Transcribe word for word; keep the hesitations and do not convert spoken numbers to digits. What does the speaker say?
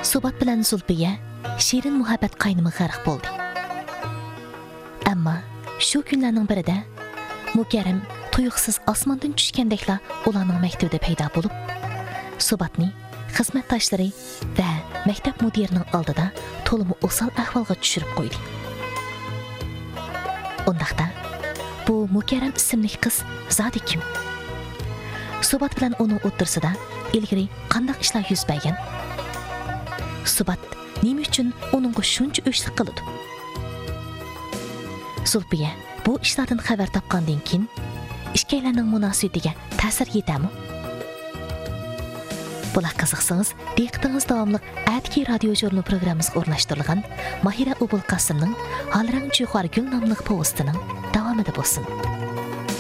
Subat bilan Zulfiya shirin muhabbat qaynimi g'arq bo'ldi. Ammo shu kunlarning birida Mukarram tuyuqsiz osmondan tushgandekla ularning maktabida paydo bo'lib, Subatni xizmatdoshlari va maktab mudirining oldida to'liq o'sal ahvolga tushirib qo'ydi. Undaqda bu Mukarram ismli qiz zodi kim? Subat bilan uning o'rtasida ilgari qanday ishlar yuz bergan? Subat nima uchun uningga shuncha o'chlik qildi? Zulfiya bu ishlardan xabar topgandan keyin ishkaylarning munosabatiga ta'sir yetami? Bular qiziqsangiz, diqqatingiz davomli Atki radio jurnal programmasiga o'rnashtirilgan Mahira Ubul Qasimning Halrang Chuqar Gul nomli postining davomida bo'lsin.